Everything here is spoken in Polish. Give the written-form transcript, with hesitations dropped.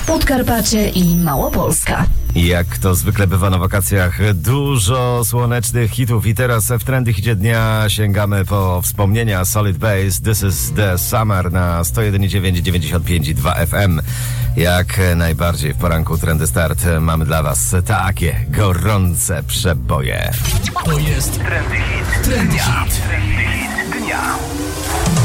Podkarpacie i Małopolska. Jak to zwykle bywa na wakacjach, dużo słonecznych hitów i teraz w trendy hicie dnia sięgamy po wspomnienia Solid Base, This is the Summer na 101,9, 95,2 FM. Jak najbardziej w poranku Trendy Start mamy dla Was takie gorące przeboje. To jest Trendy Hit. Trendy Hit. Trendy Hit dnia.